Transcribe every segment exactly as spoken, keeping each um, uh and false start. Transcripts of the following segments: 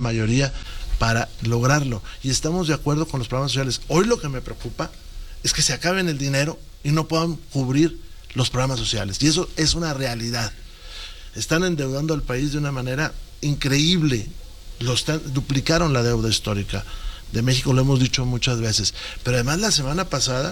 mayoría para lograrlo. Y estamos de acuerdo con los programas sociales. Hoy lo que me preocupa es que se acaben el dinero y no puedan cubrir los programas sociales. Y eso es una realidad. Están endeudando al país de una manera increíble. Lo están, duplicaron la deuda histórica de México, lo hemos dicho muchas veces. Pero además la semana pasada,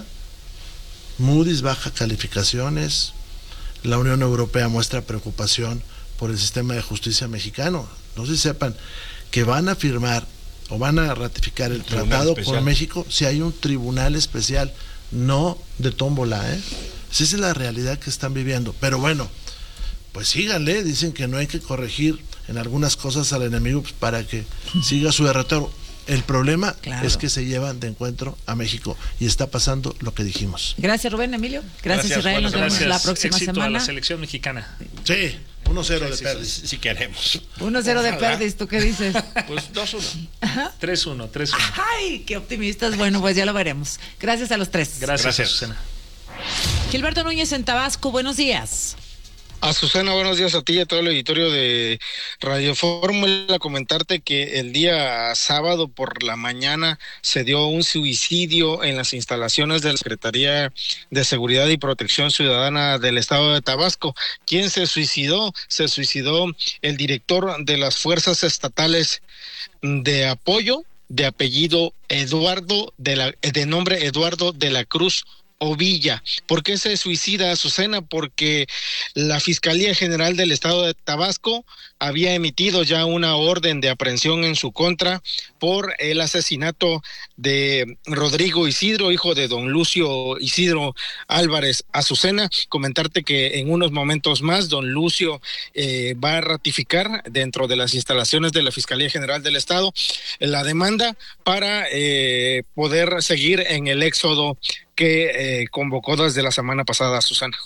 Moody's baja calificaciones, la Unión Europea muestra preocupación por el sistema de justicia mexicano. No sé si sepan que van a firmar o van a ratificar el tratado con México si hay un tribunal especial, no de tómbola, ¿eh? Esa es la realidad que están viviendo. Pero bueno, pues síganle, dicen que no hay que corregir en algunas cosas al enemigo pues, para que siga su derrotero. El problema claro. es que se llevan de encuentro a México y está pasando lo que dijimos. Gracias, Rubén, Emilio. Gracias, Gracias Israel. Nos vemos gracias. la próxima Éxito semana. A la selección mexicana. Sí, uno cero sí, de sí, Perdis. Si sí, sí queremos. uno cero de Perdis, ¿tú qué dices? Pues dos uno. tres uno, tres uno. Ay, qué optimistas. Bueno, pues ya lo veremos. Gracias a los tres. Gracias, Gracias. Azucena. Gilberto Núñez en Tabasco, buenos días. Azucena, buenos días a ti y a todo el auditorio de Radio Fórmula. Comentarte que el día sábado por la mañana se dio un suicidio en las instalaciones de la Secretaría de Seguridad y Protección Ciudadana del Estado de Tabasco. ¿Quién se suicidó? Se suicidó el director de las Fuerzas Estatales de Apoyo, de apellido Eduardo, de, la, de nombre Eduardo de la Cruz Ovilla. ¿Por qué se suicida, Azucena? Porque la Fiscalía General del Estado de Tabasco había emitido ya una orden de aprehensión en su contra por el asesinato de Rodrigo Isidro, hijo de don Lucio Isidro Álvarez. Azucena, comentarte que en unos momentos más don Lucio eh, va a ratificar dentro de las instalaciones de la Fiscalía General del Estado la demanda para eh, poder seguir en el éxodo que eh, convocó desde la semana pasada, Susana.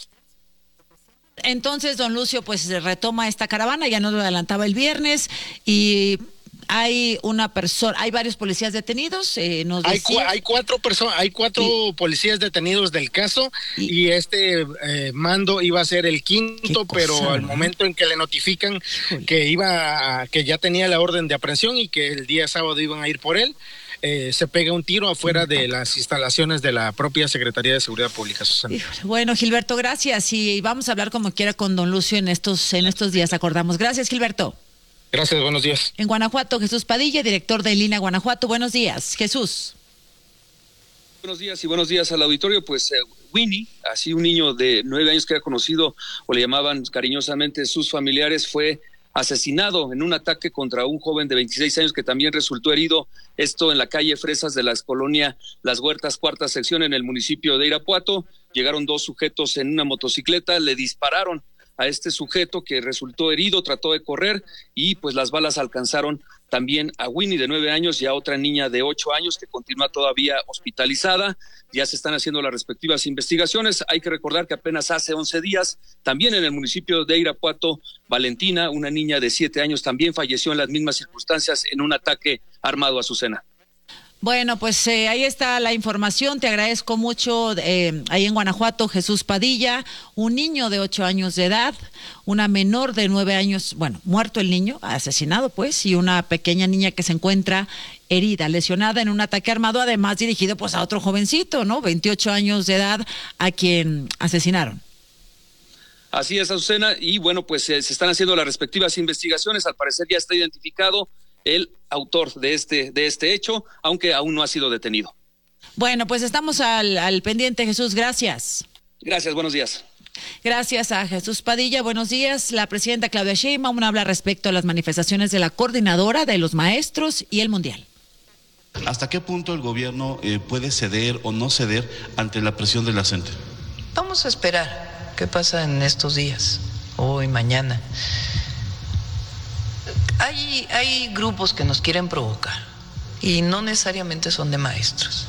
Entonces, don Lucio, pues retoma esta caravana, ya nos lo adelantaba el viernes, y hay una persona, hay varios policías detenidos, eh, nos hay, decía... cu- hay cuatro personas, hay cuatro y... policías detenidos del caso, y, y este eh, mando iba a ser el quinto, pero cosa, al ¿no? momento en que le notifican Híjole. que iba a, que ya tenía la orden de aprehensión y que el día sábado iban a ir por él, Eh, se pega un tiro afuera de las instalaciones de la propia Secretaría de Seguridad Pública, Susana. Bueno, Gilberto, gracias, y vamos a hablar como quiera con don Lucio en estos, en estos días, acordamos. Gracias, Gilberto. Gracias, buenos días. En Guanajuato, Jesús Padilla, director de Línea Guanajuato. Buenos días, Jesús. Buenos días y buenos días al auditorio. Pues eh, Winnie, así un niño de nueve años que era conocido o le llamaban cariñosamente sus familiares, fue asesinado en un ataque contra un joven de veintiséis años que también resultó herido, esto en la calle Fresas de la colonia Las Huertas, cuarta sección, en el municipio de Irapuato. Llegaron dos sujetos en una motocicleta, le dispararon a este sujeto que resultó herido, trató de correr y pues las balas alcanzaron también a Winnie de nueve años y a otra niña de ocho años que continúa todavía hospitalizada. Ya se están haciendo las respectivas investigaciones. Hay que recordar que apenas hace once días, también en el municipio de Irapuato, Valentina, una niña de siete años, también falleció en las mismas circunstancias en un ataque armado a Azucena. Bueno, pues eh, ahí está la información, te agradezco mucho. Eh, ahí en Guanajuato, Jesús Padilla, un niño de ocho años de edad, una menor de nueve años, bueno, muerto el niño, asesinado pues, y una pequeña niña que se encuentra herida, lesionada en un ataque armado, además dirigido pues a otro jovencito, ¿no? veintiocho años de edad, a quien asesinaron. Así es, Azucena, y bueno, pues eh, se están haciendo las respectivas investigaciones. Al parecer ya está identificado el autor de este de este hecho, aunque aún no ha sido detenido. Bueno, pues estamos al, al pendiente, Jesús, gracias. Gracias, buenos días. Gracias a Jesús Padilla, buenos días. La presidenta Claudia Sheinbaum habla respecto a las manifestaciones de la coordinadora de los maestros y el Mundial. ¿Hasta qué punto el gobierno eh, puede ceder o no ceder ante la presión de la gente? Vamos a esperar qué pasa en estos días, hoy, mañana. Hay, hay grupos que nos quieren provocar y no necesariamente son de maestros.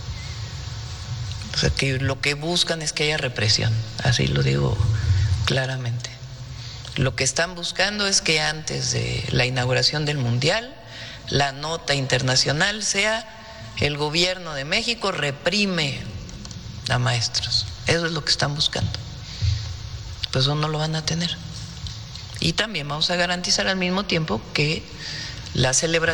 O sea, que lo que buscan es que haya represión, así lo digo claramente. Lo que están buscando es que antes de la inauguración del Mundial, la nota internacional sea: el gobierno de México reprime a maestros. Eso es lo que están buscando. Pues eso no lo van a tener. Y también vamos a garantizar al mismo tiempo que la celebración